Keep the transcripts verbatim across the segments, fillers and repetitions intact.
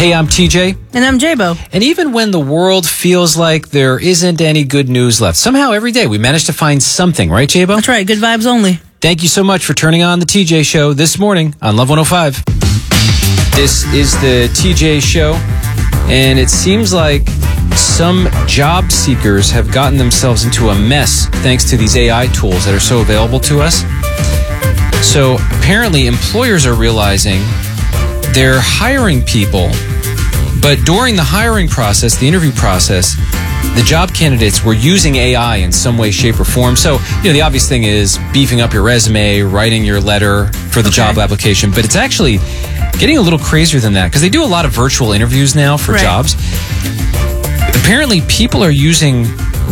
Hey, I'm T J. And I'm J-Bo. And even when the world feels like there isn't any good news left, somehow every day we manage to find something, right, J-Bo? That's right. Good vibes only. Thank you so much for turning on the T J Show this morning on Love one oh five. This is the T J Show, and it seems like some job seekers have gotten themselves into a mess thanks to these A I tools that are so available to us. So apparently employers are realizing they're hiring people, but during the hiring process, the interview process, the job candidates were using A I in some way, shape, or form. So, you know, the obvious thing is beefing up your resume, writing your letter for the okay. job application, but it's actually getting a little crazier than that because they do a lot of virtual interviews now for right. jobs. Apparently, people are using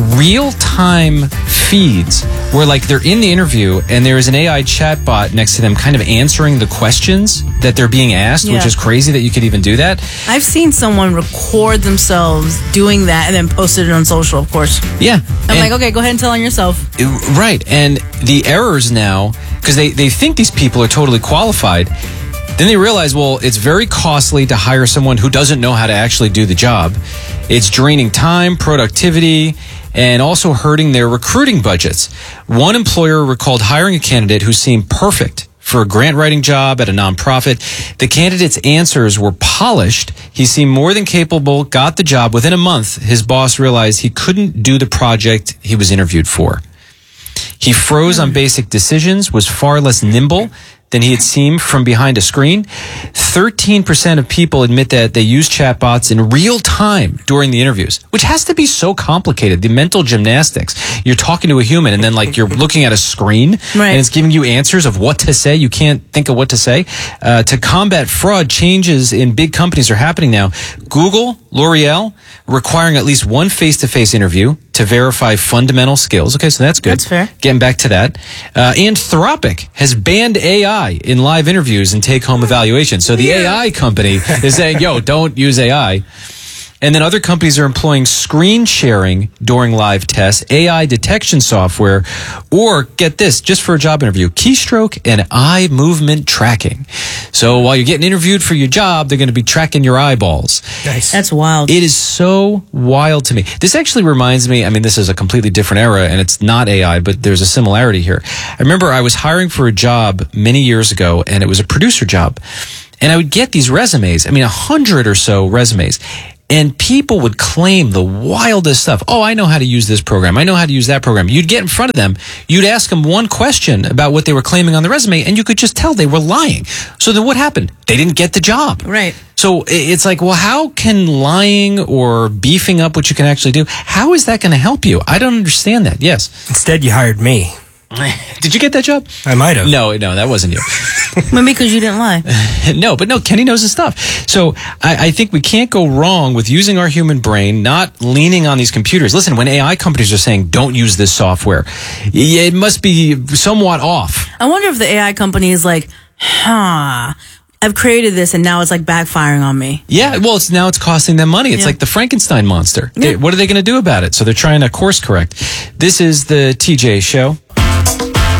real-time feeds where, like, they're in the interview and there is an A I chatbot next to them kind of answering the questions that they're being asked, yeah. which is crazy that you could even do that. I've seen someone record themselves doing that and then posted it on social, of course. Yeah. I'm and, like, okay, go ahead and tell on yourself. Right. And the errors now, because they, they think these people are totally qualified, then they realize, well, it's very costly to hire someone who doesn't know how to actually do the job. It's draining time, productivity, and also hurting their recruiting budgets. One employer recalled hiring a candidate who seemed perfect for a grant writing job at a nonprofit. The candidate's answers were polished. He seemed more than capable, got the job. Within a month, his boss realized he couldn't do the project he was interviewed for. He froze on basic decisions, was far less nimble than he had seemed from behind a screen. thirteen percent of people admit that they use chatbots in real time during the interviews, which has to be so complicated. The mental gymnastics. You're talking to a human and then like you're looking at a screen right. and it's giving you answers of what to say. You can't think of what to say. Uh, to combat fraud, changes in big companies are happening now. Google, L'Oreal, requiring at least one face-to-face interview to verify fundamental skills. Okay, so that's good. That's fair. Getting back to that. Uh, Anthropic has banned A I in live interviews and take-home evaluations. So the yeah. A I company is saying, yo, don't use A I. And then other companies are employing screen sharing during live tests, A I detection software, or get this, just for a job interview, keystroke and eye movement tracking. So while you're getting interviewed for your job, they're going to be tracking your eyeballs. Nice. That's wild. It is so wild to me. This actually reminds me, I mean, this is a completely different era and it's not A I, but there's a similarity here. I remember I was hiring for a job many years ago and it was a producer job. And I would get these resumes, I mean, a hundred or so resumes. And people would claim the wildest stuff. Oh, I know how to use this program. I know how to use that program. You'd get in front of them. You'd ask them one question about what they were claiming on the resume, and you could just tell they were lying. So then what happened? They didn't get the job. Right. So it's like, well, how can lying or beefing up what you can actually do, how is that going to help you? I don't understand that. Yes. Instead, you hired me. Did you get that job? I might have. No, no, that wasn't you. Maybe because you didn't lie. No, but no, Kenny knows his stuff. So I, I think we can't go wrong with using our human brain, not leaning on these computers. Listen, when A I companies are saying, don't use this software, it must be somewhat off. I wonder if the A I company is like, huh, I've created this and now it's like backfiring on me. Yeah, well, it's now it's costing them money. It's yeah. like the Frankenstein monster. Yeah. They, what are they going to do about it? So they're trying to course correct. This is the T J Show.